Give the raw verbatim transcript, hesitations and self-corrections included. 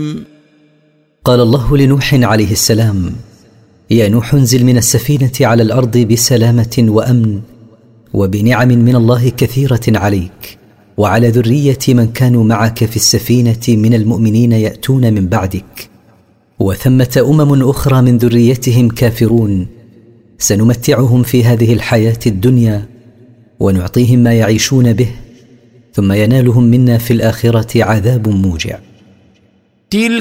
قال الله لنوح عليه السلام: يا نوح انزل من السفينة على الأرض بسلامة وأمن وبنعم من الله كثيرة عليك وعلى ذرية من كانوا معك في السفينة من المؤمنين يأتون من بعدك، وثمة أمم أخرى من ذريتهم كافرون سنمتعهم في هذه الحياة الدنيا ونعطيهم ما يعيشون به، ثم ينالهم منا في الآخرة عذاب موجع. تلك